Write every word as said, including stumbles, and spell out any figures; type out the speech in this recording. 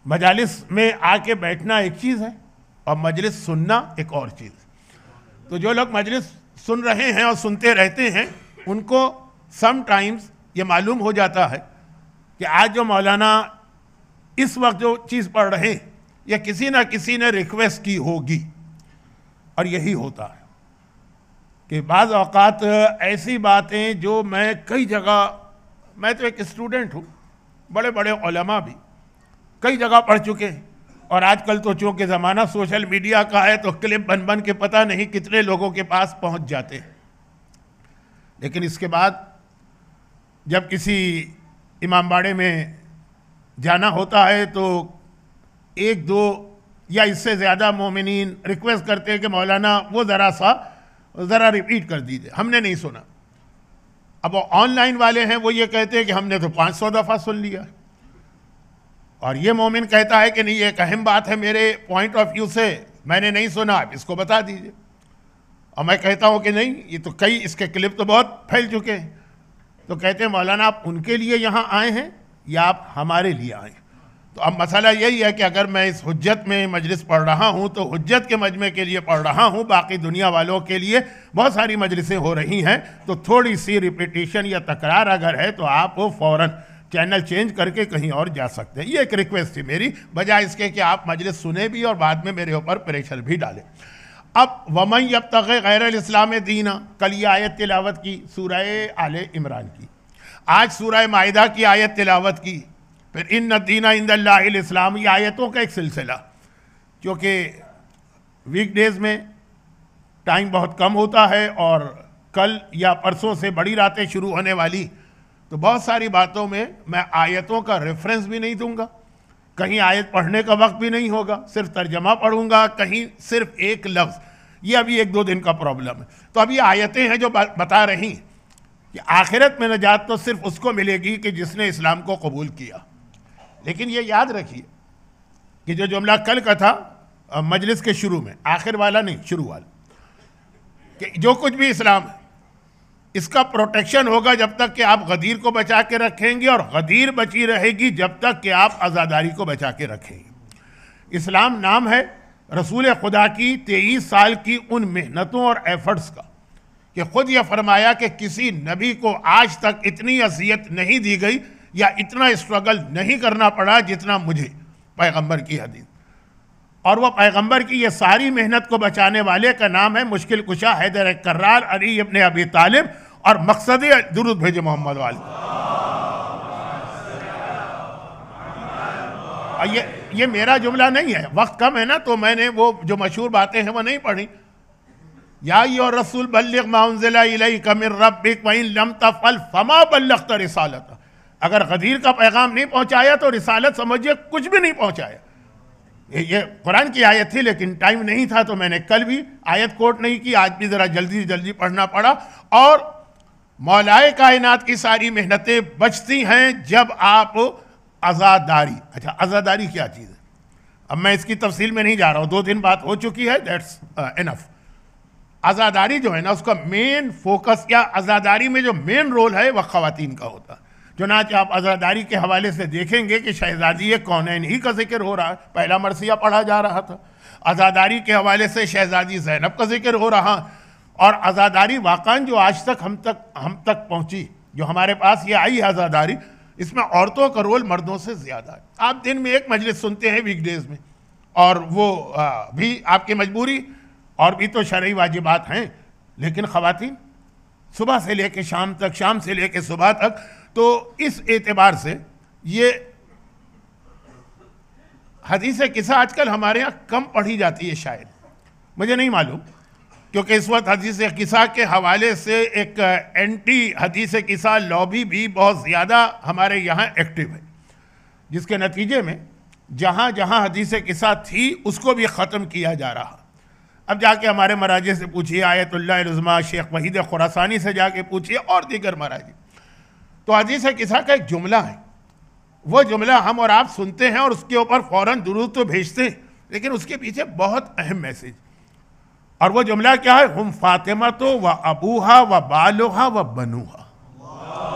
مجالس میں آ کے بیٹھنا ایک چیز ہے اور مجلس سننا ایک اور چیز ہے۔ تو جو لوگ مجلس سن رہے ہیں اور سنتے رہتے ہیں ان کو سم ٹائمز یہ معلوم ہو جاتا ہے کہ آج جو مولانا اس وقت جو چیز پڑھ رہے ہیں یا کسی نہ کسی نے ریکویسٹ کی ہوگی، اور یہی ہوتا ہے کہ بعض اوقات ایسی باتیں جو میں کئی جگہ، میں تو ایک اسٹوڈنٹ ہوں، بڑے بڑے علماء بھی کئی جگہ پڑھ چکے ہیں، اور آج کل تو چونکہ زمانہ سوشل میڈیا کا ہے تو کلپ بن بن کے پتہ نہیں کتنے لوگوں کے پاس پہنچ جاتے ہیں۔ لیکن اس کے بعد جب کسی امام باڑے میں جانا ہوتا ہے تو ایک دو یا اس سے زیادہ مومنین ریکویسٹ کرتے ہیں کہ مولانا وہ ذرا سا ذرا ریپیٹ کر دیجئے، ہم نے نہیں سنا۔ اب وہ آن لائن والے ہیں، وہ یہ کہتے ہیں کہ ہم نے تو پانچ سو دفعہ سن لیا، اور یہ مومن کہتا ہے کہ نہیں یہ ایک اہم بات ہے میرے پوائنٹ آف ویو سے، میں نے نہیں سنا، آپ اس کو بتا دیجئے۔ اور میں کہتا ہوں کہ نہیں، یہ تو کئی اس کے کلپ تو بہت پھیل چکے ہیں۔ تو کہتے ہیں مولانا آپ ان کے لیے یہاں آئے ہیں یا آپ ہمارے لیے آئے ہیں؟ تو اب مسئلہ یہی ہے کہ اگر میں اس حجت میں مجلس پڑھ رہا ہوں تو حجت کے مجمع کے لیے پڑھ رہا ہوں، باقی دنیا والوں کے لیے بہت ساری مجلسیں ہو رہی ہیں، تو تھوڑی سی ریپیٹیشن یا تکرار اگر ہے تو آپ وہ فوراً چینل چینج کر کے کہیں اور جا سکتے ہیں۔ یہ ایک ریکویسٹ تھی میری، بجائے اس کے کہ آپ مجلس سنیں بھی اور بعد میں میرے اوپر پریشر بھی ڈالیں۔ اب وَمَن يَبْتَغِ غَيْرَ الْإِسْلَامِ دِينًا، کل یہ آیت تلاوت کی سورہ آل عمران کی، آج سورہ مائدہ کی آیت تلاوت کی، پھر ان الدین عند اللہ الاسلام، یہ آیتوں کا ایک سلسلہ۔ کیونکہ ویک ڈیز میں ٹائم بہت کم ہوتا ہے اور کل یا پرسوں سے بڑی راتیں شروع ہونے والی، تو بہت ساری باتوں میں میں آیتوں کا ریفرنس بھی نہیں دوں گا، کہیں آیت پڑھنے کا وقت بھی نہیں ہوگا، صرف ترجمہ پڑھوں گا، کہیں صرف ایک لفظ، یہ ابھی ایک دو دن کا پرابلم ہے۔ تو اب یہ آیتیں ہیں جو بتا رہی ہیں کہ آخرت میں نجات تو صرف اس کو ملے گی کہ جس نے اسلام کو قبول کیا۔ لیکن یہ یاد رکھیے کہ جو جملہ کل کا تھا مجلس کے شروع میں، آخر والا نہیں، شروع والا، کہ جو کچھ بھی اسلام ہے اس کا پروٹیکشن ہوگا جب تک کہ آپ غدیر کو بچا کے رکھیں گے، اور غدیر بچی رہے گی جب تک کہ آپ عزاداری کو بچا کے رکھیں گے۔ اسلام نام ہے رسول خدا کی تیئیس سال کی ان محنتوں اور ایفرٹس کا، کہ خود یہ فرمایا کہ کسی نبی کو آج تک اتنی اذیت نہیں دی گئی یا اتنا اسٹرگل نہیں کرنا پڑا جتنا مجھے، پیغمبر کی حدیث۔ اور وہ پیغمبر کی یہ ساری محنت کو بچانے والے کا نام ہے مشکل کشا حیدر کرار علی ابن ابی طالب، اور مقصد درود بھیجے محمد والی۔ اور یہ یہ میرا جملہ نہیں ہے، وقت کم ہے نا تو میں نے وہ جو مشہور باتیں ہیں وہ نہیں پڑھی۔ یا ایھا الرسول بلغ ما انزل الیک من ربک وان لم تفعل فما بلغت رسالتہ، اگر غدیر کا پیغام نہیں پہنچایا تو رسالت سمجھیے کچھ بھی نہیں پہنچایا۔ یہ قرآن کی آیت تھی لیکن ٹائم نہیں تھا تو میں نے کل بھی آیت کوٹ نہیں کی، آج بھی ذرا جلدی جلدی پڑھنا پڑا۔ اور مولائے کائنات کی ساری محنتیں بچتی ہیں جب آپ عزاداری، اچھا عزاداری کیا چیز ہے، اب میں اس کی تفصیل میں نہیں جا رہا ہوں، دو دن بات ہو چکی ہے، دیٹس انف۔ عزاداری جو ہے نا اس کا مین فوکس، یا عزاداری میں جو مین رول ہے وہ خواتین کا ہوتا ہے۔ چنانچہ آپ عزاداری کے حوالے سے دیکھیں گے کہ شہزادی کونین ہی کا ذکر ہو رہا ہے، پہلا مرثیہ پڑھا جا رہا تھا۔ عزاداری کے حوالے سے شہزادی زینب کا ذکر ہو رہا، اور عزاداری واقعاً جو آج تک ہم تک ہم تک پہنچی، جو ہمارے پاس یہ آئی ہے عزاداری، اس میں عورتوں کا رول مردوں سے زیادہ ہے۔ آپ دن میں ایک مجلس سنتے ہیں ویک ڈیز میں، اور وہ بھی آپ کی مجبوری، اور بھی تو شرعی واجبات ہیں، لیکن خواتین صبح سے لے کے شام تک، شام سے لے کے صبح تک، تو اس اعتبار سے یہ حدیث قصہ آج کل ہمارے ہاں کم پڑھی جاتی ہے، شاید مجھے نہیں معلوم، کیونکہ اس وقت حدیث قصہ کے حوالے سے ایک اینٹی حدیث قصہ لابی بھی بہت زیادہ ہمارے یہاں ایکٹیو ہے، جس کے نتیجے میں جہاں جہاں حدیث قصہ تھی اس کو بھی ختم کیا جا رہا۔ اب جا کے ہمارے مراجع سے پوچھئے، آیت اللہ العظمیٰ شیخ وحید خراسانی سے جا کے پوچھئے، اور دیگر مراجع، تو حدیث قصہ کا ایک جملہ ہے، وہ جملہ ہم اور آپ سنتے ہیں اور اس کے اوپر فوراً درود تو بھیجتے ہیں، لیکن اس کے پیچھے بہت اہم میسیج، اور وہ جملہ کیا ہے؟ ہم فاطمہ تو و ابوہا و بالوہا و بنوہا،